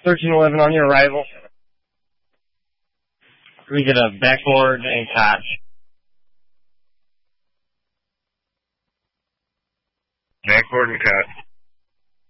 1311 on your arrival. We get a backboard and cot. Backboard and cot.